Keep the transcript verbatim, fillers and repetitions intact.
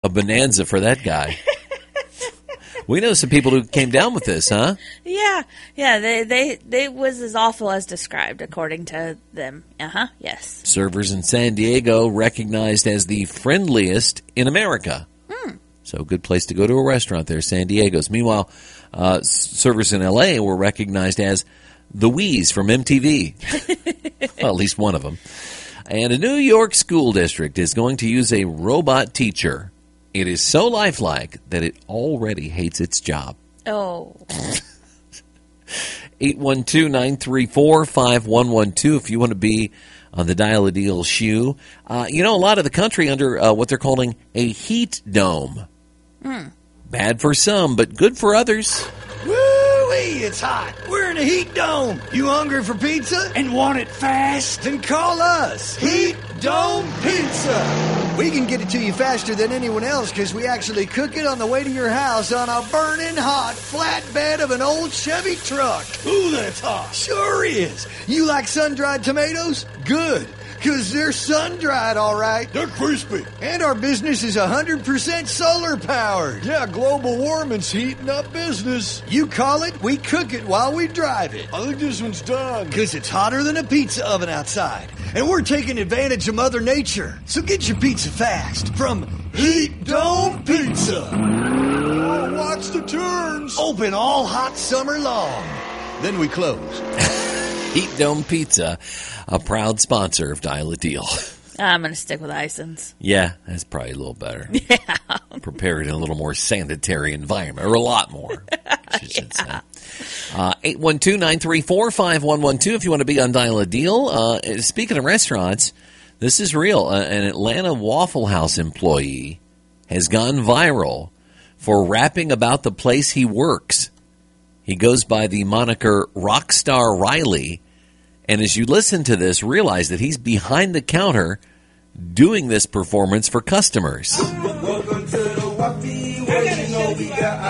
a bonanza for that guy. We know some people who came down with this, huh? Yeah, yeah. They they they was as awful as described, according to them. Uh huh. Yes. Servers in San Diego recognized as the friendliest in America. Hmm. So, good place to go to a restaurant there, San Diego's. Meanwhile, uh, servers in L A were recognized as the Wheeze from M T V. Well, at least one of them. And a New York school district is going to use a robot teacher. It is so lifelike that it already hates its job. Oh. eight one two, nine three four, five one one two if you want to be on the Dial-A-Deal shoe. Uh, you know, a lot of the country under uh, what they're calling a heat dome. Hmm. Bad for some, but good for others. Woo-wee, it's hot. We're in a heat dome. You hungry for pizza? And want it fast? Then call us. Heat Dome Pizza. We can get it to you faster than anyone else because we actually cook it on the way to your house on a burning hot flatbed of an old Chevy truck. Ooh, that's hot. Sure is. You like sun-dried tomatoes? Good. Because they're sun-dried, all right. They're crispy. And our business is one hundred percent solar-powered. Yeah, global warming's heating up business. You call it, we cook it while we drive it. I think this one's done. Because it's hotter than a pizza oven outside. And we're taking advantage of Mother Nature. So get your pizza fast from Heat Dome Pizza. Oh, watch the turns. Open all hot summer long. Then we close. Heat Dome Pizza, a proud sponsor of Dial-A-Deal. I'm going to stick with Ison's. Yeah, that's probably a little better. Yeah. Prepared in a little more sanitary environment, or a lot more, I should Yeah. say. Uh, eight one two, nine three four, five one one two if you want to be on Dial-A-Deal. Uh, speaking of restaurants, this is real. Uh, an Atlanta Waffle House employee has gone viral for rapping about the place he works. He goes by the moniker Rockstar Riley, and as you listen to this, realize that he's behind the counter doing this performance for customers.